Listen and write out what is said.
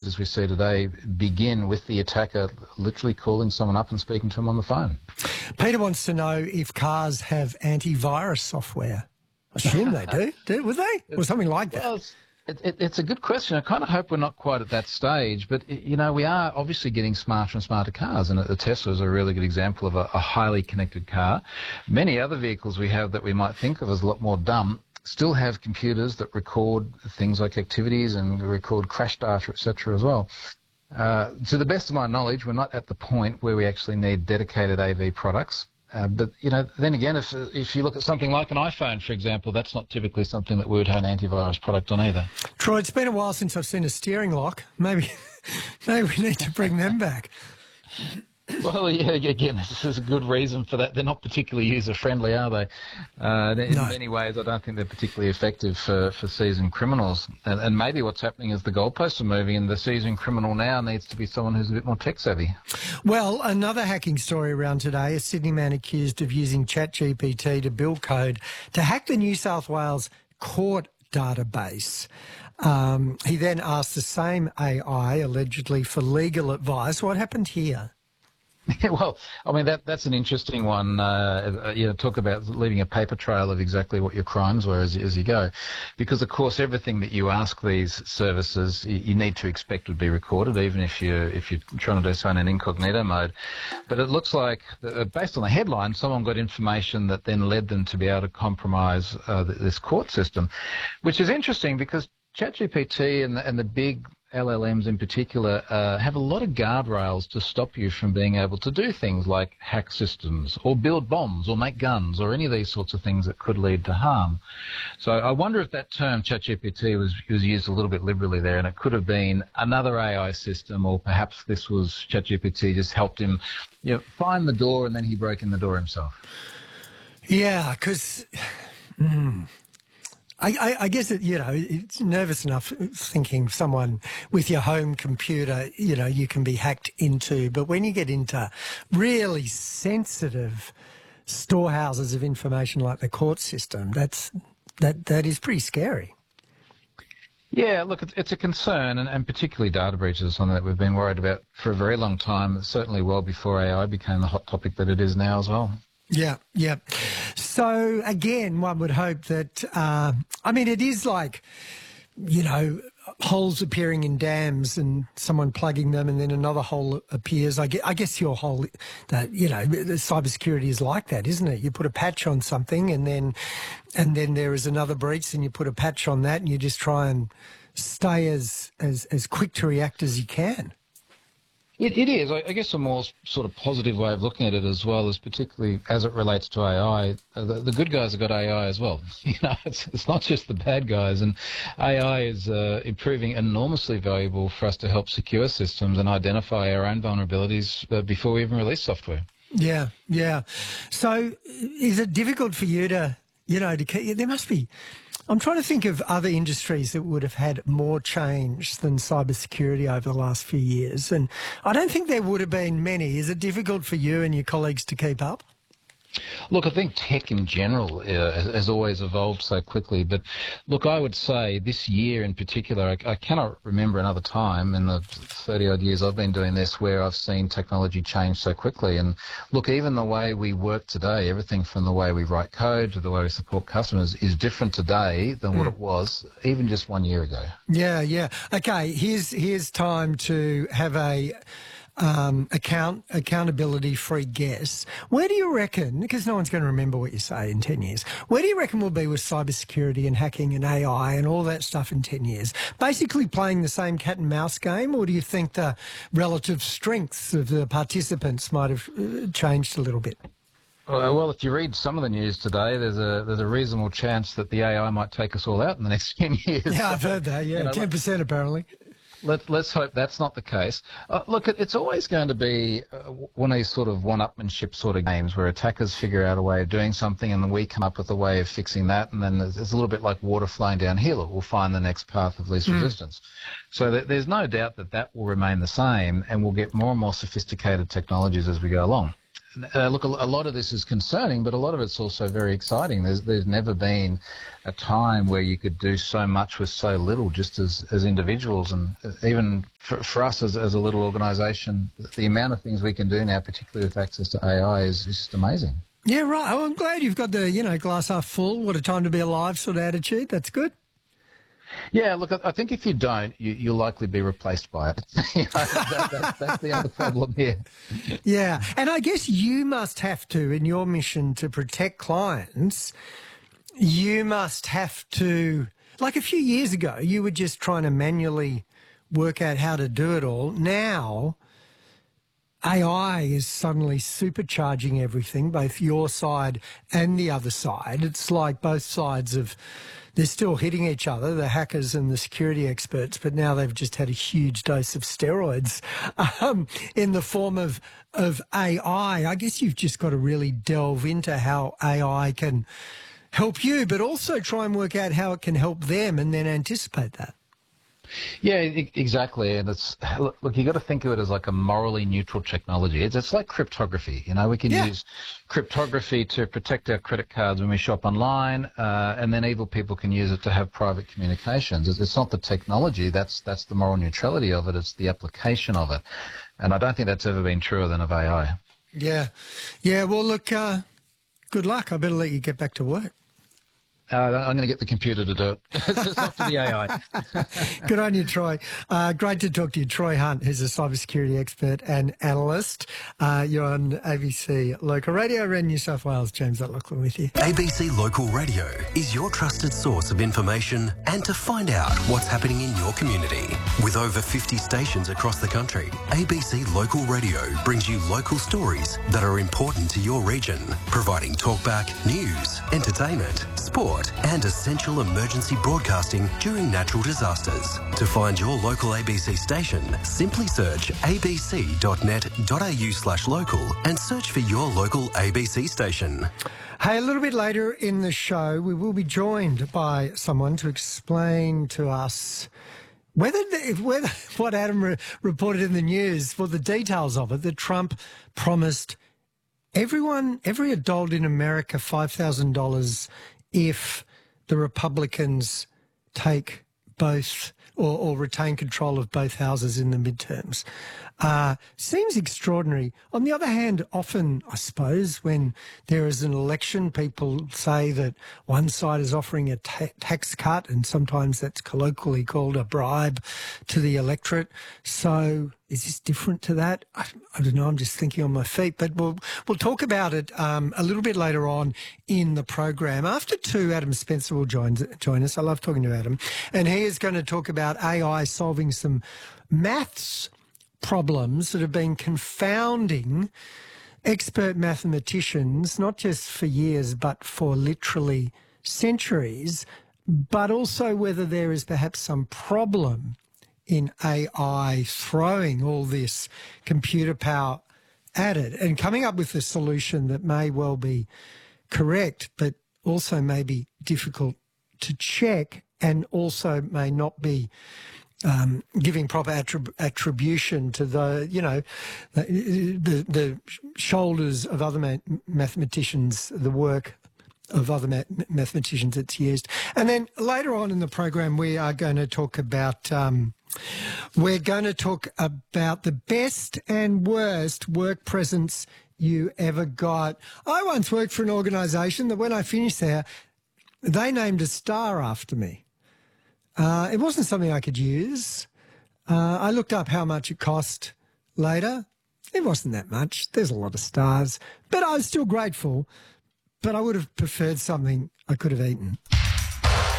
as we see today begin with the attacker literally calling someone up and speaking to them on the phone. Peter wants to know if cars have antivirus software. I assume they do. Would they? Or something like that? Well, it's a good question. I kind of hope we're not quite at that stage, but, you know, we are obviously getting smarter and smarter cars, and the Tesla is a really good example of a highly connected car. Many other vehicles we have that we might think of as a lot more dumb still have computers that record things like activities and record crash data, etc. as well. To the best of my knowledge, we're not at the point where we actually need dedicated AV products. But, you know, then again, if you look at something like an iPhone, for example, that's not typically something that we would have an antivirus product on either. Troy, it's been a while since I've seen a steering lock. Maybe we need to bring them back. Well, yeah, again, this is a good reason for that. They're not particularly user-friendly, are they? In many ways, I don't think they're particularly effective for seasoned criminals. And maybe what's happening is the goalposts are moving, and the seasoned criminal now needs to be someone who's a bit more tech-savvy. Well, another hacking story around today, a Sydney man accused of using ChatGPT to build code to hack the New South Wales court database. He then asked the same AI, allegedly, for legal advice. What happened here? Well, I mean, that's an interesting one. Talk about leaving a paper trail of exactly what your crimes were as you go. Because, of course, everything that you ask these services, you need to expect would be recorded, even if you're trying to do so in an incognito mode. But it looks like, based on the headline, someone got information that then led them to be able to compromise this court system, which is interesting because ChatGPT and the big LLMs in particular have a lot of guardrails to stop you from being able to do things like hack systems or build bombs or make guns or any of these sorts of things that could lead to harm. So I wonder if that term ChatGPT was used a little bit liberally there, and it could have been another AI system, or perhaps this was ChatGPT just helped him find the door and then he broke in the door himself. Yeah, because... I guess it's nervous enough thinking someone with your home computer, you can be hacked into. But when you get into really sensitive storehouses of information like the court system, that is pretty scary. Yeah, look, it's a concern, and particularly data breaches is something that we've been worried about for a very long time, certainly well before AI became the hot topic that it is now as well. Yeah. So, again, one would hope that, it is like, holes appearing in dams and someone plugging them and then another hole appears. I guess your whole, the cybersecurity is like that, isn't it? You put a patch on something and then there is another breach and you put a patch on that and you just try and stay as quick to react as you can. It is. I guess a more sort of positive way of looking at it as well is particularly as it relates to AI. The good guys have got AI as well. It's not just the bad guys. And AI is proving enormously valuable for us to help secure systems and identify our own vulnerabilities before we even release software. Yeah. So is it difficult for you to, there must be... I'm trying to think of other industries that would have had more change than cybersecurity over the last few years, and I don't think there would have been many. Is it difficult for you and your colleagues to keep up? Look, I think tech in general has always evolved so quickly. But look, I would say this year in particular, I cannot remember another time in the 30-odd years I've been doing this where I've seen technology change so quickly. And look, even the way we work today, everything from the way we write code to the way we support customers is different today than what it was even just 1 year ago. Yeah. Okay, here's time to have a... accountability-free guess. Where do you reckon, because no one's going to remember what you say in 10 years, where do you reckon we'll be with cybersecurity and hacking and AI and all that stuff in 10 years? Basically playing the same cat and mouse game, or do you think the relative strengths of the participants might have changed a little bit? Well, if you read some of the news today, there's a reasonable chance that the AI might take us all out in the next 10 years. Yeah, I've heard that, 10% apparently. Let's hope that's not the case. Look, it's always going to be one of these sort of one-upmanship sort of games where attackers figure out a way of doing something and then we come up with a way of fixing that, and then it's a little bit like water flowing downhill. It will find the next path of least resistance. So there's no doubt that will remain the same, and we'll get more and more sophisticated technologies as we go along. Look, a lot of this is concerning, but a lot of it's also very exciting. There's never been a time where you could do so much with so little, just as individuals, and even for us as a little organisation, the amount of things we can do now, particularly with access to AI, is just amazing. Yeah, right. Oh, I'm glad you've got the, glass half full, what a time to be alive sort of attitude. That's good. Yeah, look, I think if you don't, you'll likely be replaced by it. That's the other problem here. Yeah, and I guess you must have to, in your mission to protect clients, you must have to, like a few years ago, you were just trying to manually work out how to do it all. Now, AI is suddenly supercharging everything, both your side and the other side. It's like both sides they're still hitting each other, the hackers and the security experts, but now they've just had a huge dose of steroids in the form of AI. I guess you've just got to really delve into how AI can help you, but also try and work out how it can help them and then anticipate that. Yeah, exactly. And look, you got to think of it as like a morally neutral technology. It's like cryptography. We can use cryptography to protect our credit cards when we shop online, and then evil people can use it to have private communications. It's not the technology. That's the moral neutrality of it. It's the application of it. And I don't think that's ever been truer than of AI. Yeah. Yeah, well, look, good luck. I better let you get back to work. I'm going to get the computer to do it. It's up to the AI. Good on you, Troy. Great to talk to you. Troy Hunt, who's a cybersecurity expert and analyst. You're on ABC Local Radio, Ren, New South Wales. James Lachlan with you. ABC Local Radio is your trusted source of information and to find out what's happening in your community. With over 50 stations across the country, ABC Local Radio brings you local stories that are important to your region, providing talkback, news, entertainment, sport, and essential emergency broadcasting during natural disasters. To find your local ABC station, simply search abc.net.au/local and search for your local ABC station. Hey, a little bit later in the show, we will be joined by someone to explain to us whether what Adam reported in the news, for the details of it, that Trump promised every adult in America $5,000 if the Republicans take both or retain control of both houses in the midterms. Seems extraordinary. On the other hand, often, I suppose, when there is an election, people say that one side is offering a tax cut, and sometimes that's colloquially called a bribe to the electorate. So is this different to that? I don't know. I'm just thinking on my feet. But we'll talk about it a little bit later on in the program. After 2, Adam Spencer will join us. I love talking to Adam. And he is going to talk about AI solving some maths problems that have been confounding expert mathematicians, not just for years, but for literally centuries, but also whether there is perhaps some problem in AI throwing all this computer power at it and coming up with a solution that may well be correct, but also may be difficult to check and also may not be giving proper attribution to the shoulders of other mathematicians, the work of other mathematicians it's used. And then later on in the program, we are going to talk about the best and worst work presents you ever got. I once worked for an organisation that when I finished there, they named a star after me. It wasn't something I could use. I looked up how much it cost later. It wasn't that much. There's a lot of stars. But I was still grateful. But I would have preferred something I could have eaten.